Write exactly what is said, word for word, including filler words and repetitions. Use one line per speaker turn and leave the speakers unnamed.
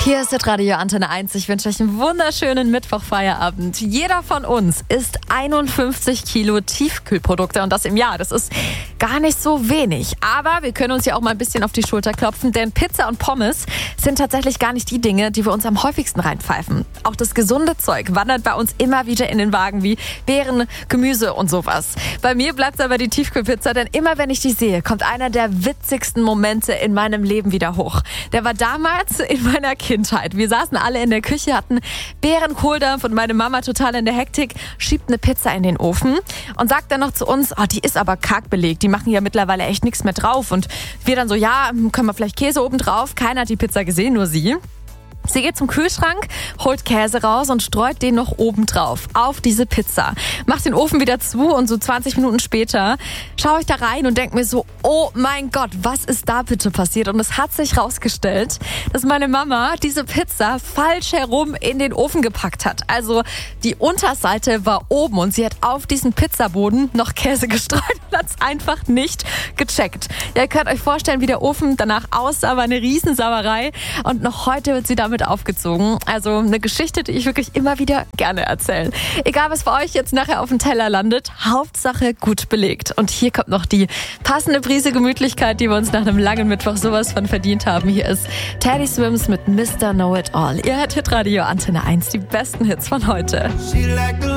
Hier ist Radio Antenne eins. Ich wünsche euch einen wunderschönen Mittwochfeierabend. Jeder von uns isst einundfünfzig Kilo Tiefkühlprodukte und das im Jahr. Das ist gar nicht so wenig. Aber wir können uns ja auch mal ein bisschen auf die Schulter klopfen, denn Pizza und Pommes sind tatsächlich gar nicht die Dinge, die wir uns am häufigsten reinpfeifen. Auch das gesunde Zeug wandert bei uns immer wieder in den Wagen wie Beeren, Gemüse und sowas. Bei mir bleibt aber die Tiefkühlpizza, denn immer wenn ich die sehe, kommt einer der witzigsten Momente in meinem Leben wieder hoch. Der war damals in meiner Kindheit. Wir saßen alle in der Küche, hatten Beerenkohldampf und meine Mama total in der Hektik, schiebt eine Pizza in den Ofen und sagt dann noch zu uns, oh, die ist aber karg belegt, die machen ja mittlerweile echt nichts mehr drauf. Und wir dann so, ja, können wir vielleicht Käse oben drauf? Keiner hat die Pizza gesehen, nur sie. Sie geht zum Kühlschrank, holt Käse raus und streut den noch oben drauf auf diese Pizza. Macht den Ofen wieder zu und so zwanzig Minuten später schaue ich da rein und denke mir so, oh mein Gott, was ist da bitte passiert? Und es hat sich rausgestellt, dass meine Mama diese Pizza falsch herum in den Ofen gepackt hat. Also die Unterseite war oben und sie hat auf diesen Pizzaboden noch Käse gestreut und hat es einfach nicht gecheckt. Ja, ihr könnt euch vorstellen, wie der Ofen danach aussah, war eine Riesensauerei und noch heute wird sie damit aufgezogen. Also eine Geschichte, die ich wirklich immer wieder gerne erzähle. Egal, was für euch jetzt nachher auf dem Teller landet, Hauptsache gut belegt. Und hier kommt noch die passende Prise Gemütlichkeit, die wir uns nach einem langen Mittwoch sowas von verdient haben. Hier ist Teddy Swims mit Mister Know It All. Ihr hört Hitradio Antenne eins, die besten Hits von heute.